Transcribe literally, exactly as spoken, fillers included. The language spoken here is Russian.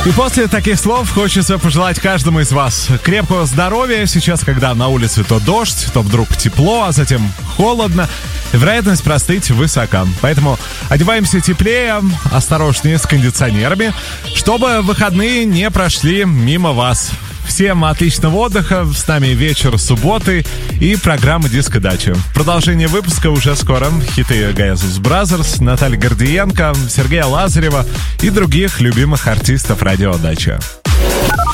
И после таких слов хочется пожелать каждому из вас крепкого здоровья. Сейчас, когда на улице то дождь, то вдруг тепло, а затем холодно, вероятность простыть высока. Поэтому одеваемся теплее, осторожнее с кондиционерами, чтобы выходные не прошли мимо вас. Всем отличного отдыха, с нами вечер субботы и программа «Диско-дача». Продолжение выпуска уже скоро. Хиты Гаязус Бразерс, Наталья Гордиенко, Сергея Лазарева и других любимых артистов радио «Дача».